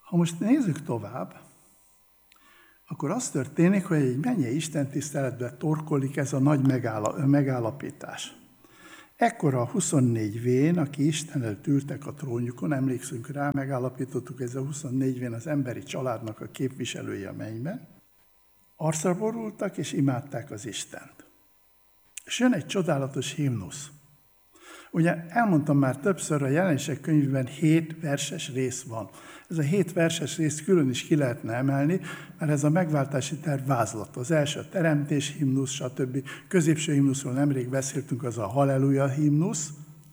Ha most nézzük tovább, akkor az történik, hogy egy mennyei istentiszteletbe torkollik ez a nagy megállapítás. Ekkor a 24 vén, aki Isten előtt ültek a trónjukon, emlékszünk rá, megállapítottuk, ez a 24 vén az emberi családnak a képviselői a mennyben, arcra borultak és imádták az Istent. És jön egy csodálatos himnusz. Ugye elmondtam már többször, a Jelenések könyvében 7 verses rész van. Ez a 7 verses részt külön is ki lehetne emelni, mert ez a megváltási terv vázlata. Az első a teremtés himnusz, stb. Középső himnuszról nemrég beszéltünk, az a halleluja himnusz.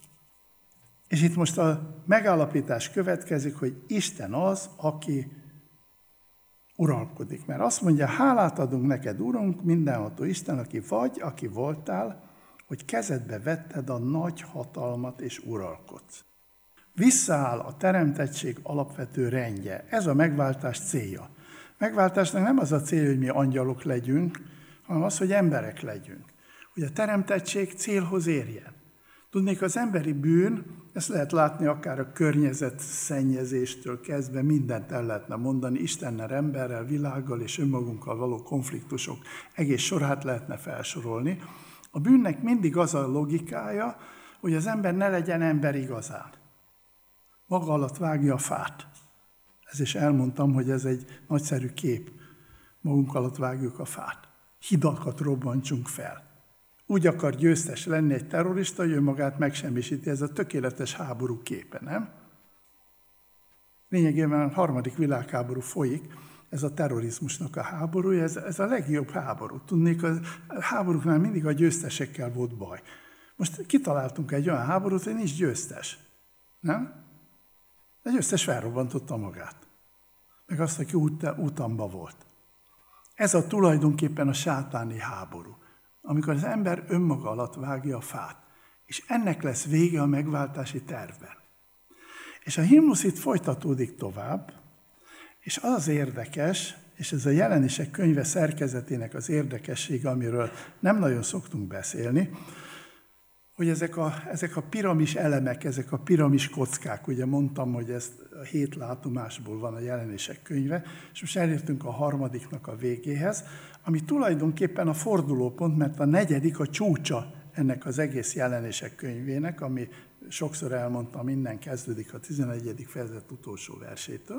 És itt most a megállapítás következik, hogy Isten az, aki uralkodik. Mert azt mondja, hálát adunk neked, Urunk, mindenható Isten, aki vagy, aki voltál, hogy kezedbe vetted a nagy hatalmat és uralkodsz. Visszaáll a teremtettség alapvető rendje. Ez a megváltás célja. Megváltásnak nem az a célja, hogy mi angyalok legyünk, hanem az, hogy emberek legyünk. Hogy a teremtettség célhoz érjen. Tudnék, az emberi bűn, ezt lehet látni akár a környezet szennyezéstől kezdve, mindent el lehetne mondani, Istennel, emberrel, világgal és önmagunkkal való konfliktusok egész sorát lehetne felsorolni. A bűnnek mindig az a logikája, hogy az ember ne legyen ember igazán. Maga alatt vágja a fát. Ez is elmondtam, hogy ez egy nagyszerű kép. Magunk alatt vágjuk a fát. Hidakat robbantsunk fel. Úgy akar győztes lenni egy terrorista, hogy ő magát megsemmisíti. Ez a tökéletes háború képe, nem? Lényegében a harmadik világháború folyik, ez a terrorizmusnak a háborúja, ez a legjobb háború. Tudnék, a háborúknál mindig a győztesekkel volt baj. Most kitaláltunk egy olyan háborút, hogy nincs győztes. Nem? A győztes felrobbantotta magát. Meg azt, aki útamba volt. Ez a tulajdonképpen a sátáni háború, amikor az ember önmaga alatt vágja a fát. És ennek lesz vége a megváltási tervben. És a himnusz itt folytatódik tovább, és az az érdekes, és ez a Jelenések könyve szerkezetének az érdekessége, amiről nem nagyon szoktunk beszélni, hogy ezek a piramis elemek, ezek a piramis kockák, ugye mondtam, hogy ez a 7 látomásból van a Jelenések könyve, és most elértünk a harmadiknak a végéhez, ami tulajdonképpen a fordulópont, mert a 4. a csúcsa ennek az egész Jelenések könyvének, ami sokszor elmondtam, innen kezdődik a 11. fejezet utolsó versétől.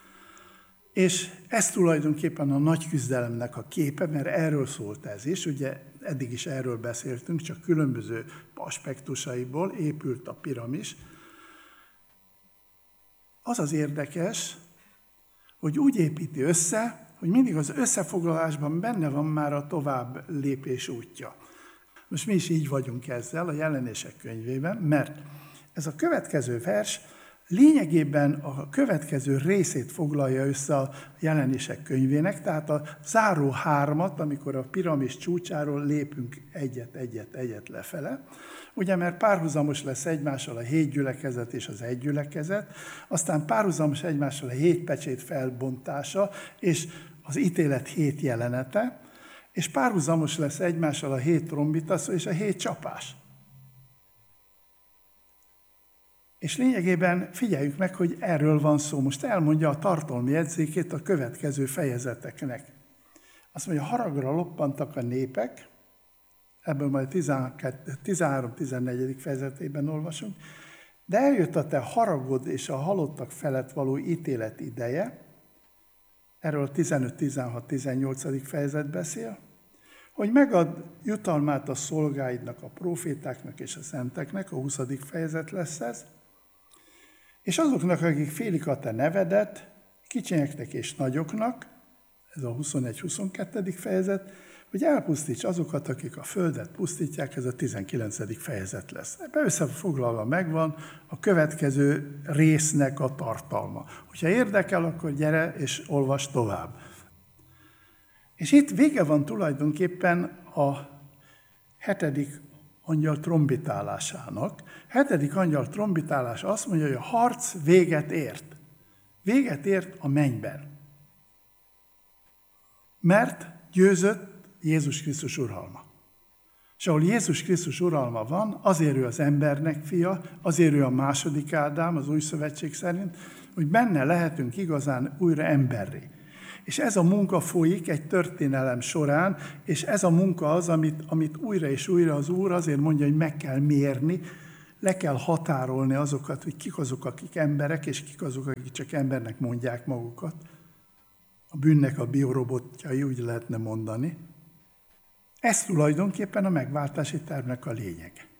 És ez tulajdonképpen a nagy küzdelemnek a képe, mert erről szólt ez is, ugye eddig is erről beszéltünk, csak különböző aspektusaiból épült a piramis. Az az érdekes, hogy úgy építi össze, hogy mindig az összefoglalásban benne van már a tovább lépés útja. Most mi is így vagyunk ezzel a Jelenések könyvében, mert ez a következő vers lényegében a következő részét foglalja össze a Jelenések könyvének, tehát a záró 3-at, amikor a piramis csúcsáról lépünk egyet lefele. Ugye, mert párhuzamos lesz egymással a 7 gyülekezet és az 1 gyülekezet, aztán párhuzamos egymással a 7 pecsét felbontása és az ítélet 7 jelenete, és párhuzamos lesz egymással a 7 trombita és a 7 csapás. És lényegében figyeljük meg, hogy erről van szó. Most elmondja a tartalmi jegyzékét a következő fejezeteknek. Azt mondja, haragra loppantak a népek, ebből majd 13-14. fejezetében olvasunk, de eljött a te haragod és a halottak felett való ítélet ideje, erről 15-16-18. fejezet beszél, hogy megad jutalmát a szolgáidnak, a profétáknak és a szenteknek, a 20. fejezet lesz ez, és azoknak, akik félik a te nevedet, kicsinyeknek és nagyoknak, ez a 21-22. fejezet, hogy elpusztíts azokat, akik a földet pusztítják, ez a 19. fejezet lesz. Ebben összefoglalva megvan a következő résznek a tartalma. Hogyha érdekel, akkor gyere és olvasd tovább. És itt vége van tulajdonképpen a 7. angyal trombitálásának. 7. angyal trombitálás azt mondja, hogy a harc véget ért. Véget ért a mennyben. Mert győzött Jézus Krisztus uralma. És ahol Jézus Krisztus uralma van, azért ő az embernek fia, azért ő a második Ádám az új szövetség szerint, hogy benne lehetünk igazán újra emberré. És ez a munka folyik egy történelem során, és ez a munka az, amit újra és újra az Úr azért mondja, hogy meg kell mérni, le kell határolni azokat, hogy kik azok, akik emberek, és kik azok, akik csak embernek mondják magukat. A bűnnek a biorobotjai, úgy lehetne mondani. Ez tulajdonképpen a megváltási tervnek a lényege.